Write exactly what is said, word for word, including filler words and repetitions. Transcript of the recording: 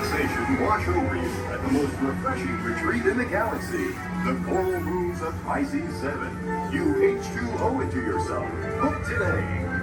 relaxation wash over you at the most refreshing retreat in the galaxy. The Coral Moons of Pisces seven. You H two O it to yourself. Book today.